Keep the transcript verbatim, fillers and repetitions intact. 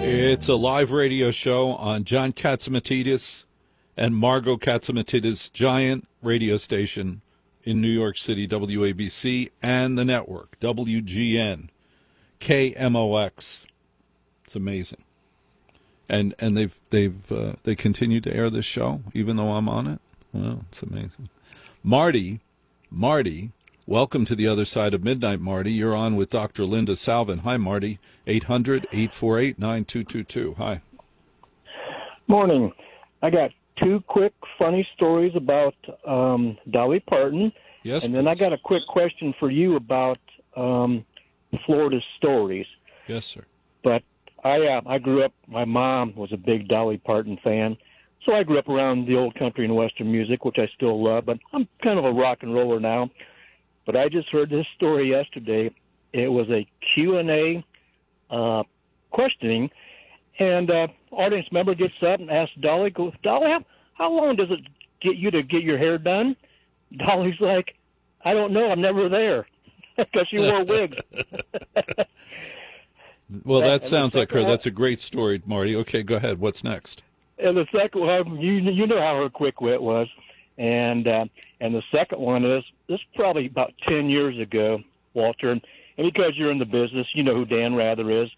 It's a live radio show on John Katzimatidis and Margot Katzimatidis' giant radio station in New York City, W A B C, and the network, W G N, K M O X. It's amazing. And and they've they've uh, they continue to air this show even though I'm on it. Well, it's amazing. Marty, Marty, welcome to the other side of midnight, Marty. You're on with Doctor Linda Salvin. Hi, Marty. eight hundred, eight four eight, nine two two two. Hi. Morning. I got two quick funny stories about um, Dolly Parton. Yes, and then please. I got a quick question for you about um, Florida stories. Yes, sir. But I uh, I grew up, my mom was a big Dolly Parton fan, so I grew up around the old country and western music, which I still love, but I'm kind of a rock and roller now. But I just heard this story yesterday. It was a Q and A uh, questioning, and uh, audience member gets up and asks Dolly, goes, Dolly, how, how long does it get you to get your hair done? Dolly's like, I don't know, I'm never there, because she wore wigs. Well, that And sounds the like her. second one- That's a great story, Marty. Okay, go ahead. What's next? And the second one, you you know how her quick wit was, and uh, and the second one is this is probably about ten years ago, Walter. And because you're in the business, you know who Dan Rather is.